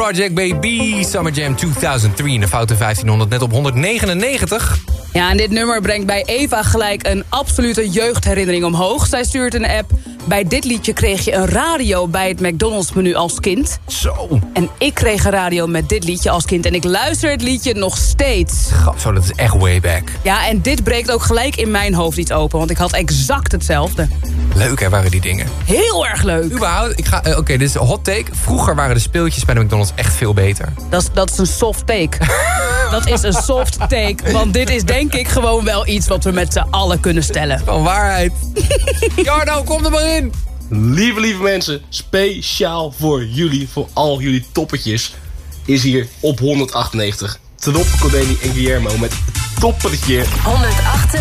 Project Baby, Summer Jam 2003 in de foute 1500, net op 199. Ja, en dit nummer brengt bij Eva gelijk een absolute jeugdherinnering omhoog. Zij stuurt een app. Bij dit liedje kreeg je een radio bij het McDonald's menu als kind. Zo. En ik kreeg een radio met dit liedje als kind. En ik luister het liedje nog steeds. Zo, dat is echt way back. Ja, en dit breekt ook gelijk in mijn hoofd iets open. Want ik had exact hetzelfde. Leuk hè, waren die dingen. Heel erg leuk. Überhaupt, oké, dit is een hot take. Vroeger waren de speeltjes bij de McDonald's echt veel beter. Dat is een soft take. Dat is een soft take. Want dit is denk ik gewoon wel iets wat we met z'n allen kunnen stellen. Van waarheid. Jarno, kom er maar in. Lieve mensen, speciaal voor jullie, voor al jullie toppetjes, is hier op 198 Trop, Cornelie en Guillermo met toppertje 198.